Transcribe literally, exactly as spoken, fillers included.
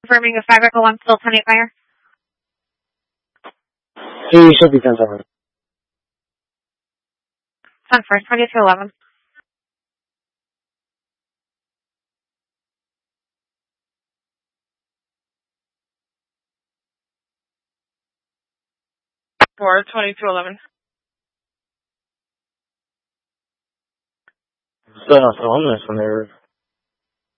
Confirming a five Echo one, still ten eight fire. He should be ten seven. ten first, twenty-two eleven. four, twenty-two eleven. Still not still on this when they were